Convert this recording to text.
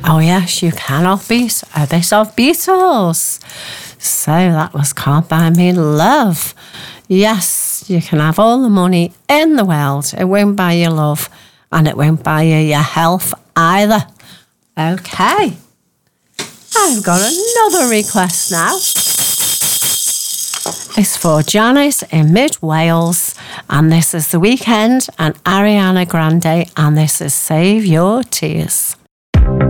Oh yes, you cannot beat a bit of Beatles. So that was Can't Buy Me Love. Yes, you can have all the money in the world. It won't buy you love, and it won't buy you your health either. Okay. I've got another request now. It's for Janet in mid-Wales, and this is The Weeknd and Ariana Grande, and this is Save Your Tears.